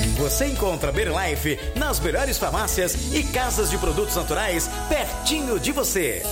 Você encontra Berlife nas melhores farmácias e casas de produtos naturais pertinho de você.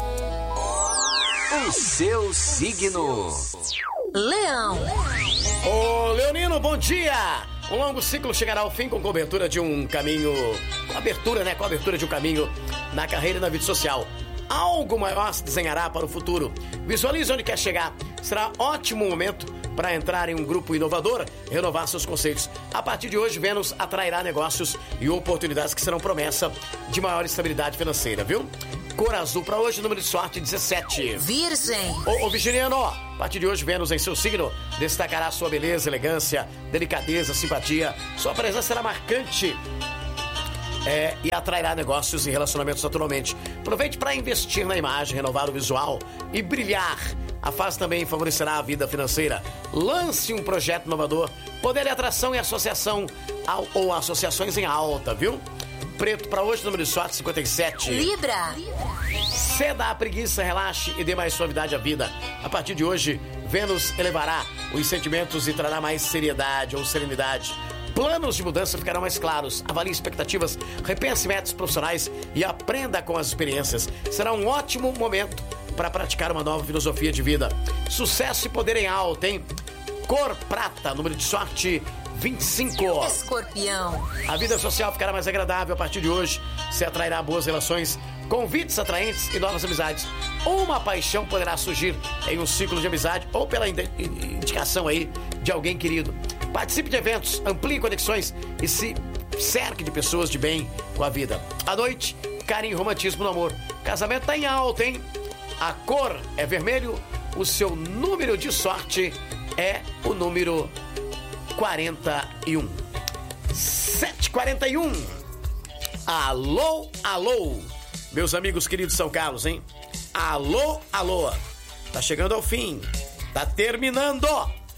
O seu signo. Leão. Ô Leonino, bom dia! Um longo ciclo chegará ao fim com cobertura de um caminho... Com abertura de um caminho na carreira e na vida social. Algo maior se desenhará para o futuro. Visualize onde quer chegar. Será ótimo momento para entrar em um grupo inovador, renovar seus conceitos. A partir de hoje, Vênus atrairá negócios e oportunidades que serão promessa de maior estabilidade financeira, viu? Cor azul para hoje, número de sorte 17. Virgem. Ô Virginiano, a partir de hoje, Vênus em seu signo destacará sua beleza, elegância, delicadeza, simpatia. Sua presença será marcante e atrairá negócios e relacionamentos naturalmente. Aproveite para investir na imagem, renovar o visual e brilhar. A fase também favorecerá a vida financeira. Lance um projeto inovador. Poder e atração e associação ou associações em alta, viu? Preto para hoje, número de sorte 57. Libra. Ceda a preguiça, relaxe e dê mais suavidade à vida. A partir de hoje, Vênus elevará os sentimentos e trará mais seriedade ou serenidade. Planos de mudança ficarão mais claros. Avalie expectativas, repense metas profissionais e aprenda com as experiências. Será um ótimo momento para praticar uma nova filosofia de vida. Sucesso e poder em alta, hein? Cor prata, número de sorte 25. Escorpião. A vida social ficará mais agradável a partir de hoje. Se atrairá boas relações, convites atraentes e novas amizades. Uma paixão poderá surgir em um ciclo de amizade ou pela indicação aí de alguém querido. Participe de eventos, amplie conexões e se cerque de pessoas de bem com a vida. À noite, carinho e romantismo no amor. Casamento tá em alta, hein? A cor é vermelho. O seu número de sorte é o número 41. 741. Alô, alô. Meus amigos queridos de São Carlos, hein? Alô, alô. Tá chegando ao fim. Tá terminando.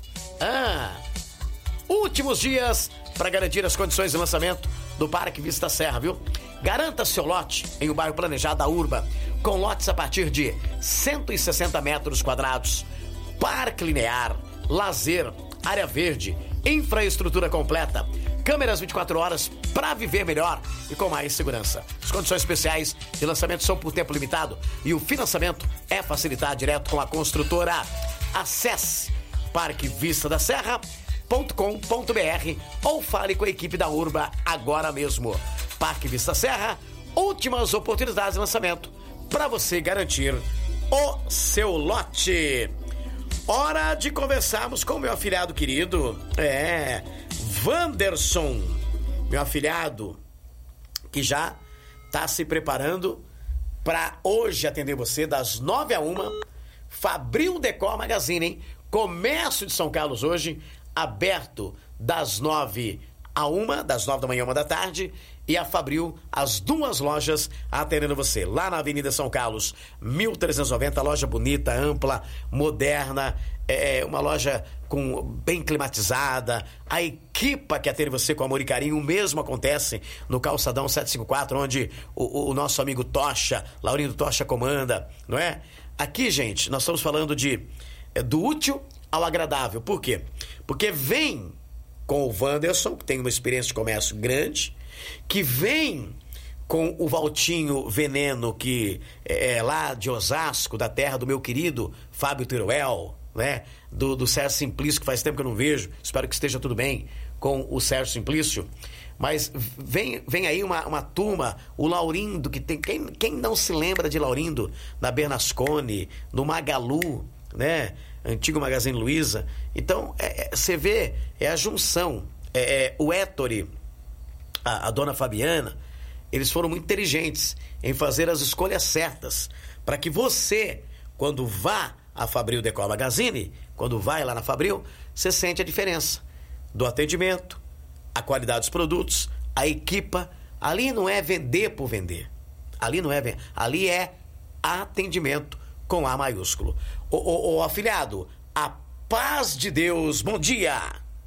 Últimos dias para garantir as condições de lançamento do Parque Vista Serra, viu? Garanta seu lote em um bairro planejado da Urba, com lotes a partir de 160 metros quadrados, parque linear, lazer, área verde, infraestrutura completa, câmeras 24 horas para viver melhor e com mais segurança. As condições especiais de lançamento são por tempo limitado e o financiamento é facilitado direto com a construtora. Acesse parquevistadaserra.com.br ou fale com a equipe da Urba agora mesmo. Parque Vista Serra, últimas oportunidades de lançamento para você garantir o seu lote. Hora de conversarmos com o meu afilhado querido, Wanderson, meu afilhado, que já está se preparando para hoje atender você das 9 a 1, Fabril Decor Magazine, hein? Comércio de São Carlos hoje, aberto das 9 a 1, das 9 da manhã a 1 da tarde, e a Fabril, as duas lojas atendendo você. Lá na Avenida São Carlos, 1390, loja bonita, ampla, moderna, uma loja bem climatizada. A equipa que atende você com amor e carinho, o mesmo acontece no Calçadão 754, onde o nosso amigo Tocha, Laurindo Tocha, comanda, não é? Aqui, gente, nós estamos falando do útil ao agradável. Por quê? Porque vem com o Wanderson, que tem uma experiência de comércio grande, que vem com o Valtinho Veneno, que é lá de Osasco, da terra do meu querido Fábio Teruel, né? Do Sérgio Simplício, que faz tempo que eu não vejo, espero que esteja tudo bem com o Sérgio Simplício. Mas vem aí uma turma, o Laurindo, que tem... Quem não se lembra de Laurindo? Na Bernasconi, no Magalu, né? Antigo Magazine Luiza. Então, você vê, a junção. O Ettore, a dona Fabiana, eles foram muito inteligentes em fazer as escolhas certas para que você, quando vá a Fabril Decor Magazine, quando vai lá na Fabril, você sente a diferença do atendimento, a qualidade dos produtos, a equipa. Ali não é vender por vender. Ali não é vender. Ali é atendimento com A maiúsculo. O afilhado, a paz de Deus, bom dia.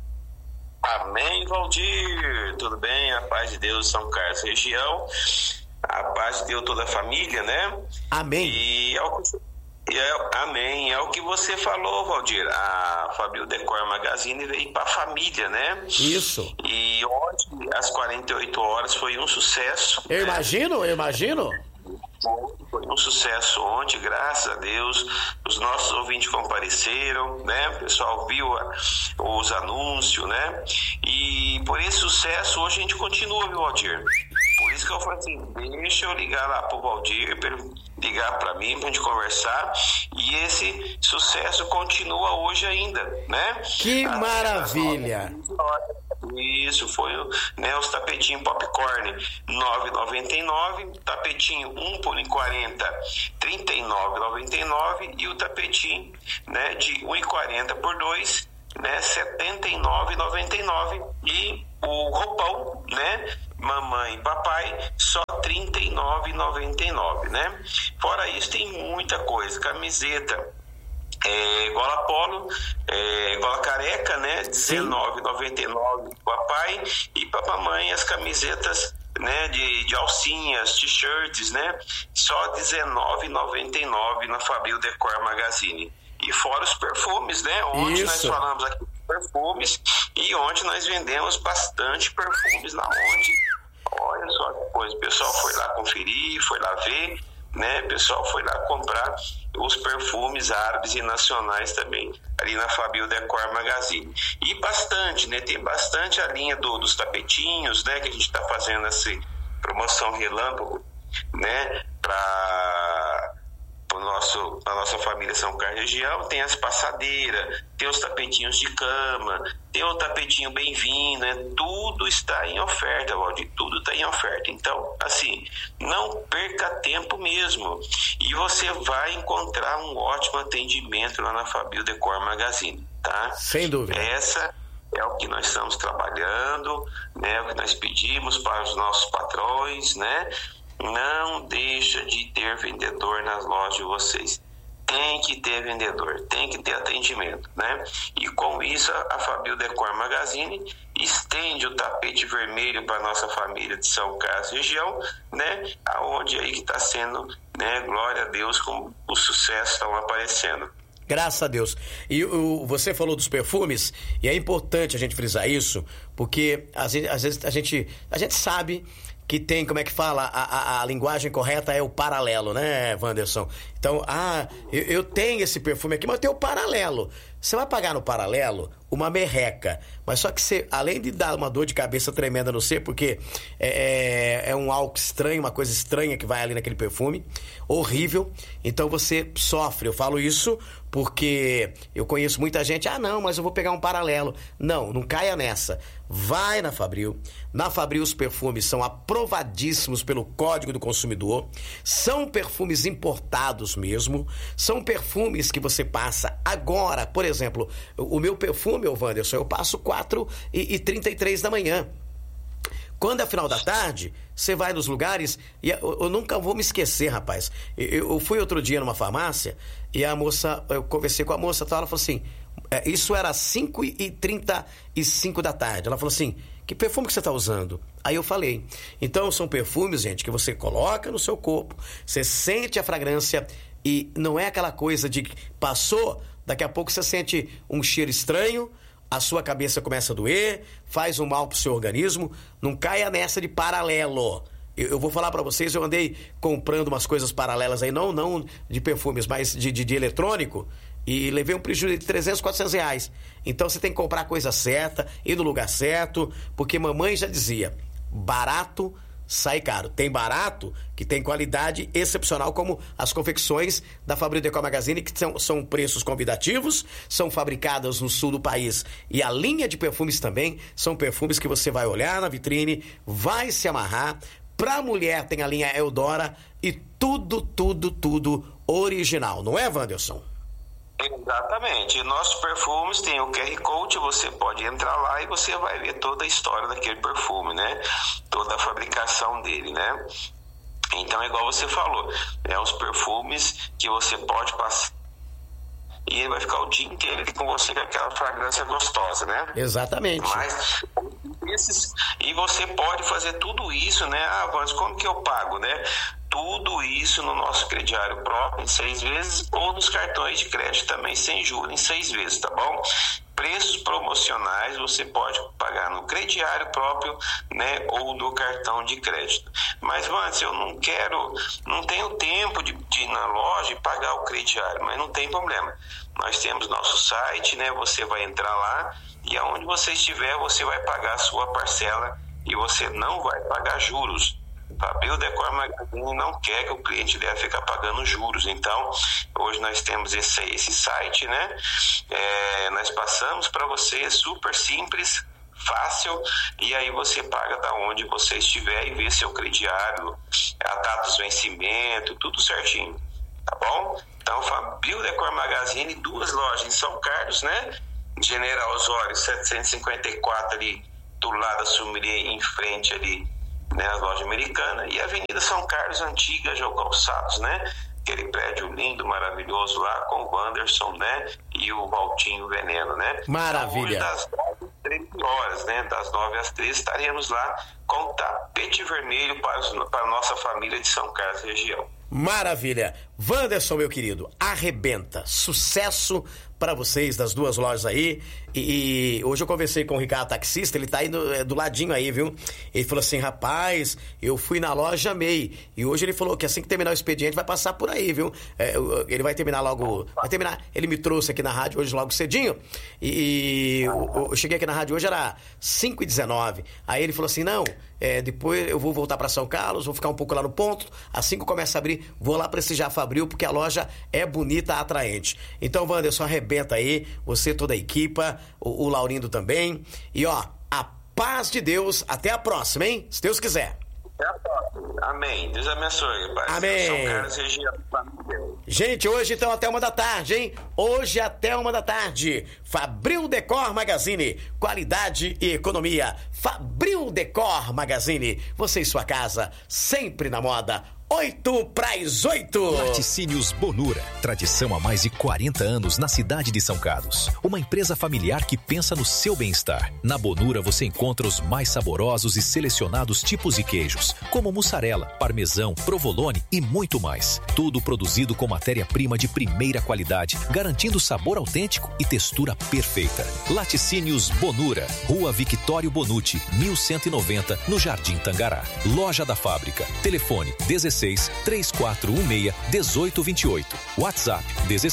Amém, Valdir, tudo bem? A paz de Deus, São Carlos região, a paz de Deus toda a família, né? Amém. Amém, é o que você falou, Valdir, a Fabril Decor Magazine veio para a família, né? Isso. E ontem, às 48 horas, foi um sucesso. Eu imagino. Foi um sucesso ontem, graças a Deus. Os nossos ouvintes compareceram, né? O pessoal viu os anúncios, né? E por esse sucesso, hoje a gente continua, viu, Valdir? Por isso que eu falei assim, deixa eu ligar lá pro Valdir, pra ele ligar para mim, pra gente conversar. E esse sucesso continua hoje ainda, né? Que maravilha! Isso, foi, né, os tapetinhos popcorn 9,99, tapetinho 1 por 40, 39,99 e o tapetinho, né, de 1,40 por 2, né, 79,99 e o roupão, né, mamãe e papai, só 39,99, né? Fora isso tem muita coisa, camiseta, gola polo, gola careca, né? R$19,99 papai, e para mamãe as camisetas, né? De alcinhas, t-shirts, né? Só R$19,99 na Fabril Decor Magazine. E fora os perfumes, né? Ontem nós falamos aqui de perfumes e ontem nós vendemos bastante perfumes na onde. Olha só que coisa, o pessoal foi lá conferir, foi lá ver, né? O pessoal foi lá comprar os perfumes árabes e nacionais também, ali na Fabril Decor Magazine. E bastante, né? Tem bastante a linha dos tapetinhos, né? Que a gente está fazendo essa promoção relâmpago, né? Para a nossa família São Carlos Região. Tem as passadeiras, tem os tapetinhos de cama, tem o tapetinho bem-vindo, né? Tudo está em oferta, Valdir, tudo está em oferta. Então, assim, não perca tempo mesmo. E você vai encontrar um ótimo atendimento lá na Fabril Decor Magazine, tá? Sem dúvida. Essa é o que nós estamos trabalhando, né? O que nós pedimos para os nossos patrões, né? Não deixa de ter vendedor nas lojas de vocês. Tem que ter vendedor, tem que ter atendimento, né? E com isso, a Fabril Decor Magazine estende o tapete vermelho para a nossa família de São Carlos Região, né? Aonde aí que está sendo, né? Glória a Deus, como os sucessos estão aparecendo. Graças a Deus. E você falou dos perfumes, e é importante a gente frisar isso, porque às vezes a gente sabe que tem, como é que fala, a linguagem correta é o paralelo, né, Wanderson? Então, eu tenho esse perfume aqui, mas eu tenho o paralelo. Você vai pagar no paralelo uma merreca, mas só que você, além de dar uma dor de cabeça tremenda no ser, porque é um álcool estranho, uma coisa estranha que vai ali naquele perfume, horrível, então você sofre. Eu falo isso porque eu conheço muita gente, não, mas eu vou pegar um paralelo. Não caia nessa. Vai na Fabril. Na Fabril os perfumes são aprovadíssimos pelo Código do Consumidor, são perfumes importados mesmo, são perfumes que você passa agora. Por exemplo, o meu perfume, Wanderson, eu passo 4h33 da manhã. Quando é final da tarde, você vai nos lugares, e eu nunca vou me esquecer, rapaz. Eu fui outro dia numa farmácia e eu conversei com a moça, ela falou assim, isso era 5h35 da tarde. Ela falou assim, que perfume que você está usando? Aí eu falei, então são perfumes, gente, que você coloca no seu corpo, você sente a fragrância e não é aquela coisa de passou, daqui a pouco você sente um cheiro estranho, a sua cabeça começa a doer, faz um mal pro seu organismo. Não caia nessa de paralelo. Eu vou falar para vocês, eu andei comprando umas coisas paralelas aí, não de perfumes, mas de eletrônico, e levei um prejuízo de 300, 400 reais. Então você tem que comprar a coisa certa, ir no lugar certo, porque mamãe já dizia, barato sai caro. Tem barato que tem qualidade excepcional, como as confecções da Fabril Decor Magazine, que são preços convidativos, são fabricadas no sul do país. E a linha de perfumes também são perfumes que você vai olhar na vitrine, vai se amarrar. Pra mulher tem a linha Eudora e tudo original. Não é, Wanderson? Exatamente. E nossos perfumes tem o QR Code, você pode entrar lá e você vai ver toda a história daquele perfume, né? Toda a fabricação dele, né? Então, é igual você falou, os perfumes que você pode passar e ele vai ficar o dia inteiro com você com aquela fragrância gostosa, né? Exatamente. Mas e você pode fazer tudo isso, né? Mas como que eu pago, né? Tudo isso no nosso crediário próprio em 6 vezes ou nos cartões de crédito também sem juros em 6 vezes, tá bom? preços promocionais você pode pagar no crediário próprio, né, ou do cartão de crédito. Mas, antes eu não tenho tempo de ir na loja e pagar o crediário, mas não tem problema. Nós temos nosso site, né, você vai entrar lá e aonde você estiver, você vai pagar a sua parcela e você não vai pagar juros. Fabril Decor Magazine não quer que o cliente deve ficar pagando juros. Então, hoje nós temos esse site, né? Nós passamos para você, super simples, fácil, e aí você paga da onde você estiver e vê seu crediário, a data dos vencimentos, tudo certinho, tá bom? Então, Fabril Decor Magazine, 2 lojas em São Carlos, né? General Osório 754 ali do lado da Sumirie, em frente ali, né, a loja americana, e a Avenida São Carlos Antiga, João Calçados, né, aquele prédio lindo, maravilhoso lá, com o Wanderson, né, e o Valtinho Veneno, né. Maravilha. Então, hoje, das 9 às 13 horas, né, das 9 às 13, estaremos lá com tapete vermelho para a nossa família de São Carlos região. Maravilha. Wanderson, meu querido, arrebenta. Sucesso para vocês das 2 lojas aí. E hoje eu conversei com o Ricardo, taxista, ele tá aí do ladinho aí, viu? Ele falou assim, rapaz, eu fui na loja, amei. E hoje ele falou que assim que terminar o expediente vai passar por aí, viu? Ele vai terminar logo... Ele me trouxe aqui na rádio hoje logo cedinho. E eu cheguei aqui na rádio hoje, era 5h19. Aí ele falou assim, não, depois eu vou voltar para São Carlos, vou ficar um pouco lá no ponto. Assim que eu começar a abrir, vou lá prestigiar a Fabril, porque a loja é bonita, atraente. Então, Wanderson, arrebenta aí, você, toda a equipa, o Laurindo também. E ó, a paz de Deus, até a próxima, hein? Se Deus quiser. Até a próxima. Amém. Deus abençoe, pai. Amém. São Carlos região. Gente, hoje então até 1h, hein? Hoje até 1h. Fabril Decor Magazine, qualidade e economia. Fabril Decor Magazine, você e sua casa, sempre na moda. 8/8. Laticínios Bonura, tradição há mais de 40 anos na cidade de São Carlos. Uma empresa familiar que pensa no seu bem-estar. Na Bonura você encontra os mais saborosos e selecionados tipos de queijos, como mussarela, parmesão, provolone e muito mais. Tudo produzido com matéria-prima de primeira qualidade, garantindo sabor autêntico e textura perfeita. Laticínios Bonura, Rua Victório Bonucci, 1190, no Jardim Tangará. Loja da Fábrica. Telefone 16-3416-1828. WhatsApp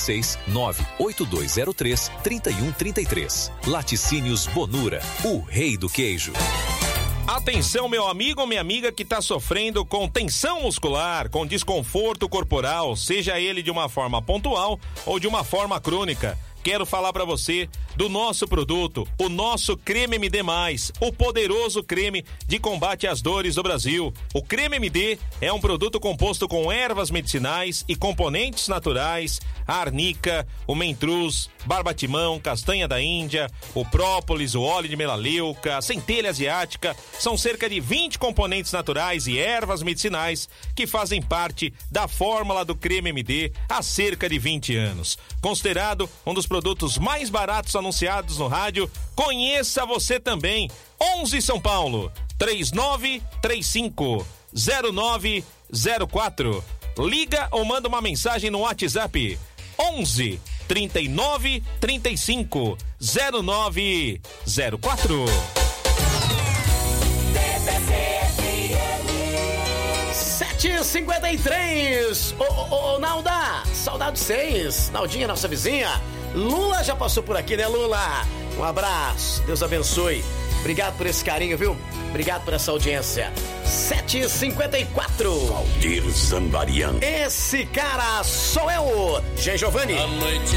16-98203-3133. Laticínios Bonura, o rei do queijo. Atenção, meu amigo ou minha amiga que está sofrendo com tensão muscular, com desconforto corporal, seja ele de uma forma pontual ou de uma forma crônica. Quero falar para você do nosso produto, o nosso Creme MD+, o poderoso creme de combate às dores do Brasil. O Creme MD é um produto composto com ervas medicinais e componentes naturais, a arnica, o mentruz, barbatimão, castanha da Índia, o própolis, o óleo de melaleuca, a centelha asiática. São cerca de 20 componentes naturais e ervas medicinais que fazem parte da fórmula do Creme MD há cerca de 20 anos. Considerado um dos produtos mais baratos anunciados no rádio, conheça você também. 11 São Paulo, 3935-0904. Liga ou manda uma mensagem no WhatsApp 11 39 35 0904. 7h53. Ô, Nalda, saudade de vocês. Naldinha, nossa vizinha. Lula já passou por aqui, né, Lula? Um abraço, Deus abençoe. Obrigado por esse carinho, viu? Obrigado por essa audiência. 7h54. Valdir Zambarian. Esse cara sou eu, G. Giovanni. A noite